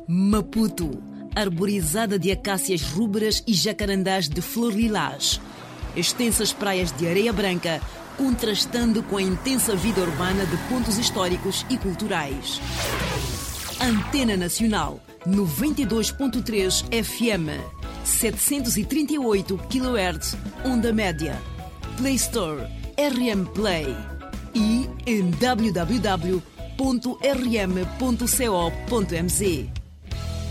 Maputo, arborizada de acácias rúberas e jacarandás de flor lilás. Extensas praias de areia branca, contrastando com a intensa vida urbana de pontos históricos e culturais. Antena Nacional, 92.3 FM, 738 kHz, onda média. Play Store, RM Play e em www.rm.co.mz.